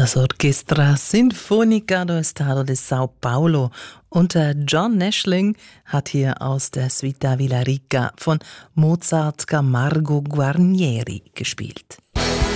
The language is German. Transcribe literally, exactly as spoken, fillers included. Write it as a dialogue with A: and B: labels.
A: Das Orchestra Sinfónica do Estado de São Paulo unter John Neschling hat hier aus der Suite Villa Rica von Mozart Camargo Guarnieri gespielt.